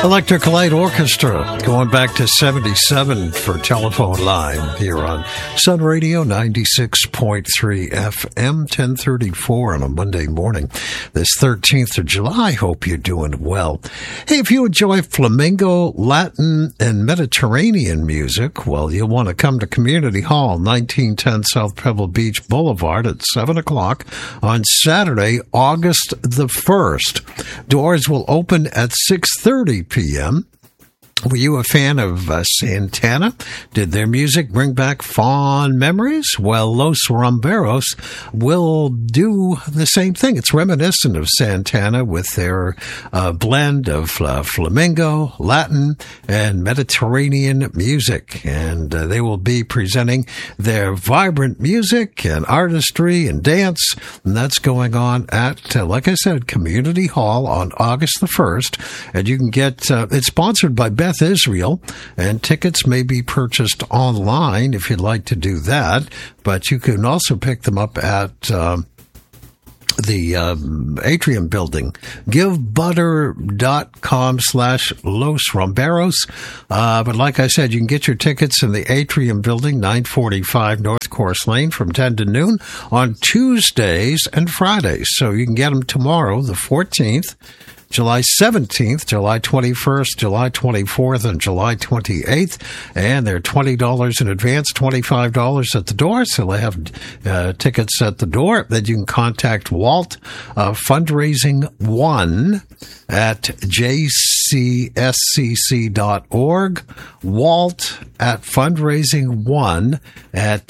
Electric Light Orchestra, going back to 77 for Telephone Line here on Sun Radio 96.3 FM, 1034 on a Monday morning, this 13th of July. Hope you're doing well. Hey, if you enjoy flamenco, Latin, and Mediterranean music, well, you'll want to come to Community Hall, 1910 South Pebble Beach Boulevard at 7 o'clock on Saturday, August the 1st. Doors will open at 6:30 p.m. Were you a fan of Santana? Did their music bring back fond memories? Well, Los Rumberos will do the same thing. It's reminiscent of Santana with their blend of flamenco, Latin, and Mediterranean music. And they will be presenting their vibrant music and artistry and dance. And that's going on at, like I said, Community Hall on August the 1st. And you can get, it's sponsored by Beth Israel, and tickets may be purchased online if you'd like to do that, but you can also pick them up at the Atrium Building, givebutter.com/Los Rumberos. But like I said, you can get your tickets in the Atrium Building, 945 North Course Lane from 10 to noon on Tuesdays and Fridays. So you can get them tomorrow, the 14th, July 17th, July 21st, July 24th, and July 28th. And they're $20 in advance, $25 at the door. So they have tickets at the door. Then you can contact Walt Fundraising1 at jcscc.org. Walt at Fundraising1 at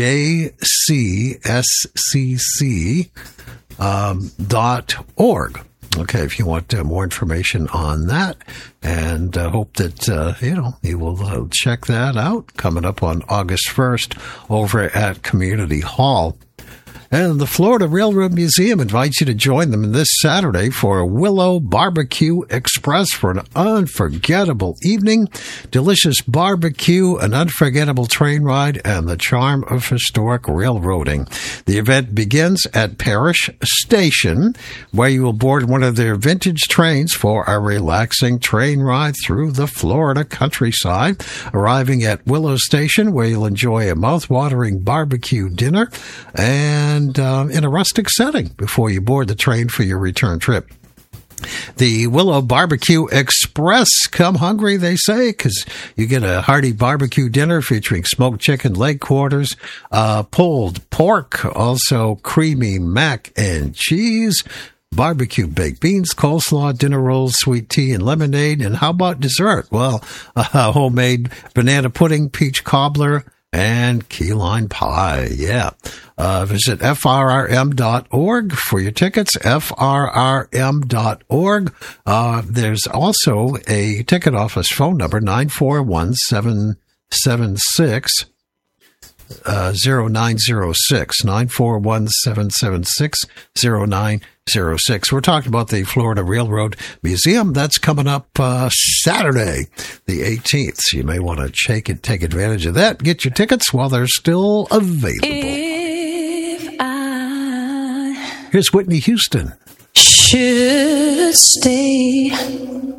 jcscc.org. Okay, if you want more information on that, and hope that, you will check that out coming up on August 1st over at Community Hall. And the Florida Railroad Museum invites you to join them this Saturday for a Willow Barbecue Express for an unforgettable evening. Delicious barbecue, an unforgettable train ride, and the charm of historic railroading. The event begins at Parrish Station, where you will board one of their vintage trains for a relaxing train ride through the Florida countryside. Arriving at Willow Station, where you'll enjoy a mouth-watering barbecue dinner and in a rustic setting before you board the train for your return trip. The Willow Barbecue Express, come hungry, they say, because you get a hearty barbecue dinner featuring smoked chicken, leg quarters, pulled pork, also creamy mac and cheese, barbecue baked beans, coleslaw, dinner rolls, sweet tea, and lemonade. And how about dessert? Well, homemade banana pudding, peach cobbler, and key lime pie. Yeah. Visit frrm.org for your tickets, frrm.org. There's also a ticket office phone number, 941-776 0906, 941-776-0906. We're talking about the Florida Railroad Museum. That's coming up Saturday, the 18th. So you may want to take advantage of that. Get your tickets while they're still available. Here's Whitney Houston. Should stay